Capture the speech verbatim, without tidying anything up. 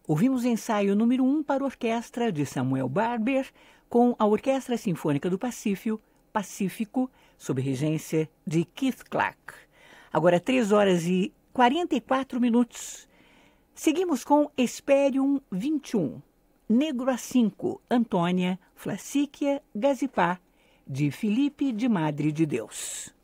Ouvimos o ensaio número um para orquestra de Samuel Barber, com a Orquestra Sinfônica do Pacífico, Pacífico, sob regência de Keith Clark. Agora três horas e quarenta e quatro minutos. Seguimos com Hesperium vinte e um, Negro a cinco, Antônia Flacíquia Gazipá, de Felipe de Madre de Deus.